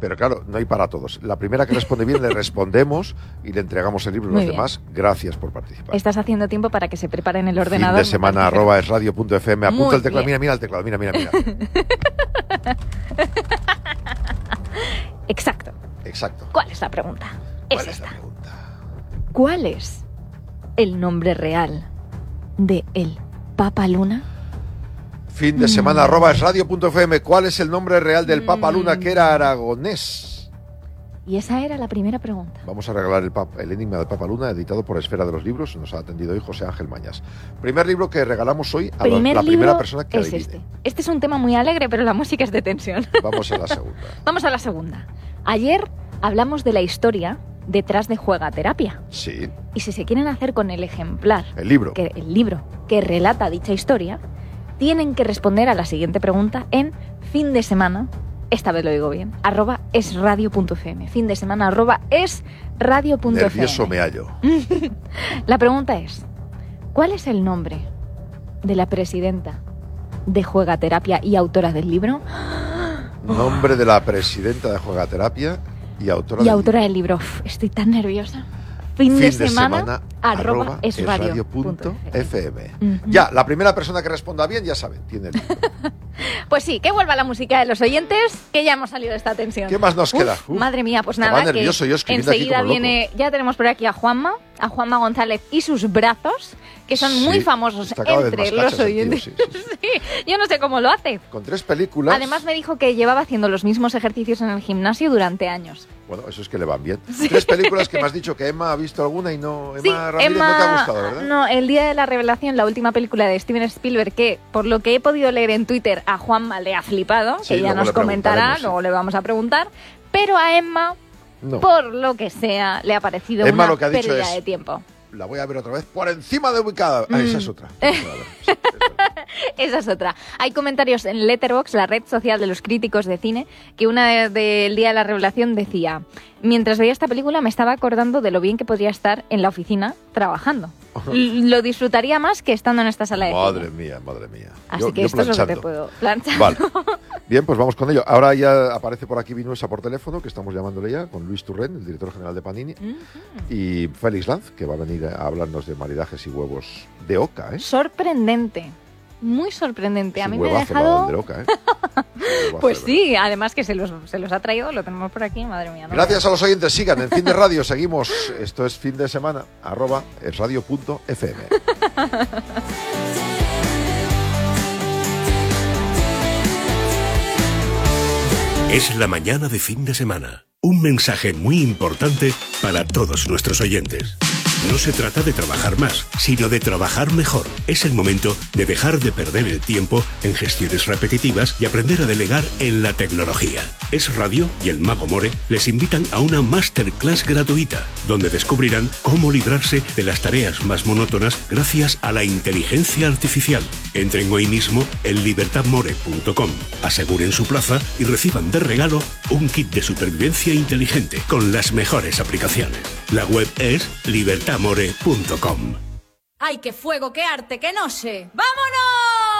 Pero claro, no hay para todos. La primera que responde bien le respondemos y le entregamos el libro a los demás. Gracias por participar. Estás haciendo tiempo para que se preparen el ordenador. Fin de semana @esradio.fm. Apunta el teclado. Mira el teclado. Mira. Exacto. ¿Cuál es la pregunta? ¿Cuál es la pregunta? ¿Cuál es el nombre real de el Papa Luna? Fin de semana @esradio.fm. ¿Cuál es el nombre real del Papa Luna, que era aragonés? Y esa era la primera pregunta. Vamos a regalar el enigma del Papa Luna, editado por Esfera de los Libros. Nos ha atendido hoy José Ángel Mañas. Primer libro que regalamos hoy a la primera persona que adivine. Este es un tema muy alegre, pero la música es de tensión. Vamos a la segunda. Vamos a la segunda. Ayer hablamos de la historia detrás de Juegaterapia. Sí. Y si se quieren hacer con el ejemplar, el libro que relata dicha historia, tienen que responder a la siguiente pregunta en fin de semana, esta vez lo digo bien, @esradio.fm. Fin de semana @esradio.fm. Nervioso me hallo. La pregunta es, ¿cuál es el nombre de la presidenta de Juegaterapia y autora del libro? Nombre de la presidenta de Juegaterapia y autora del libro. Estoy tan nerviosa. Fin de semana @esradio.fm. Ya, la primera persona que responda bien, ya saben, tiene el libro. Pues sí, que vuelva la música de los oyentes, que ya hemos salido de esta tensión. ¿Qué más nos queda? Madre mía, pues nada, que enseguida viene, ya tenemos por aquí a Juanma González y sus brazos, que son muy famosos entre los oyentes. Sí. Yo no sé cómo lo hace. Con 3 películas. Además me dijo que llevaba haciendo los mismos ejercicios en el gimnasio durante años. Bueno, eso es que le van bien. 3 películas que me has dicho que Emma ha visto alguna y no... Ramírez no te ha gustado, ¿verdad? No, El día de la revelación, la última película de Steven Spielberg, que por lo que he podido leer en Twitter a Juanma le ha flipado, que ya nos comentará, luego le vamos a preguntar, pero a Emma, por lo que sea, le ha parecido Emma una pérdida de tiempo. La voy a ver otra vez por encima de ubicada. Esa es otra. Esa es otra. Hay comentarios en Letterboxd, la red social de los críticos de cine, que una del día de la revelación decía: mientras veía esta película me estaba acordando de lo bien que podría estar en la oficina trabajando. Lo disfrutaría más que estando en esta sala de cine. Madre mía. Así que esto es lo que te puedo planchar. Vale. Bien, pues vamos con ello. Ahora ya aparece por aquí Vinuesa por teléfono, que estamos llamándole ya, con Luis Turren, el director general de Panini, y Félix Lanz, que va a venir a hablarnos de maridajes y huevos de oca. Sorprendente. Muy sorprendente. Es a mí me ha dejado... de oca, Pues sí, además que se los ha traído, lo tenemos por aquí, madre mía. Gracias a los oyentes, sigan en Fin de Radio, seguimos, esto es Fin de Semana, @esradio.fm. Es la mañana de Fin de Semana. Un mensaje muy importante para todos nuestros oyentes. No se trata de trabajar más, sino de trabajar mejor. Es el momento de dejar de perder el tiempo en gestiones repetitivas y aprender a delegar en la tecnología. Es Radio y el Mago More les invitan a una masterclass gratuita, donde descubrirán cómo librarse de las tareas más monótonas gracias a la inteligencia artificial. Entren hoy mismo en libertadmore.com, aseguren su plaza y reciban de regalo un kit de supervivencia inteligente con las mejores aplicaciones. La web es libertadmore.com. ¡Ay, qué fuego, qué arte, qué noche! ¡Vámonos!